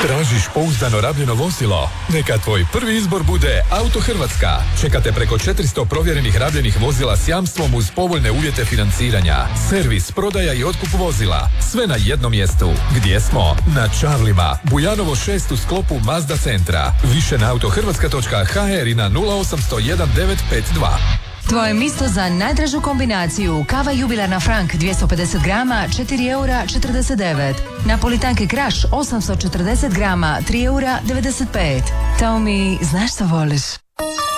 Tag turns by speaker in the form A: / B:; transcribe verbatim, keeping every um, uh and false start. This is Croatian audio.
A: Tražiš pouzdano rabljeno vozilo? Neka tvoj prvi izbor bude Auto Hrvatska. Čekate preko četiristo provjerenih rabljenih vozila s jamstvom uz povoljne uvjete financiranja. Servis, prodaja i otkup vozila. Sve na jednom mjestu. Gdje smo? Na Čavlima. Bujanovo šest u sklopu Mazda centra. Više na autohrvatska točka ha er i na nula osam zero jedan devet pet dva.
B: Tvoje mjesto za najdražu kombinaciju kava jubilarna Frank dvjesto pedeset grama četiri eura četrdeset devet. Napolitanke Kraš osamsto četrdeset grama tri eura devedeset pet. Tell me, znaš što voliš?